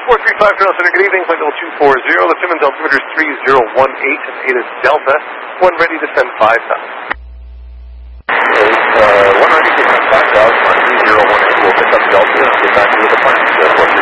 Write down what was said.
435 Colonel Center, good evening, flight level 240. The Simmons altimeter is 3018 and 8 is Delta. One ready to send 5,000.